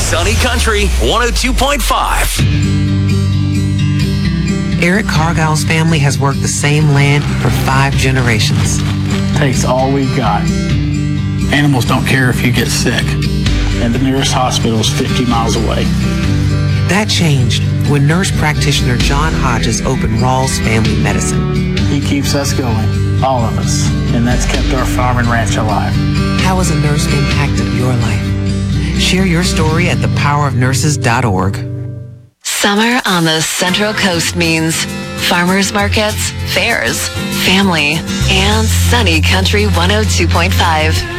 Sunny Country 102.5. Eric Cargill's family has worked the same land for 5 generations. Takes all we've got. Animals don't care if you get sick, and the nearest hospital is 50 miles away. That changed when nurse practitioner John Hodges opened Rawls Family Medicine. He keeps us going, all of us, and that's kept our farm and ranch alive. How has a nurse impacted your life? Share your story at thepowerofnurses.org. Summer on the Central Coast means farmers markets, fairs, family, and Sunny Country 102.5.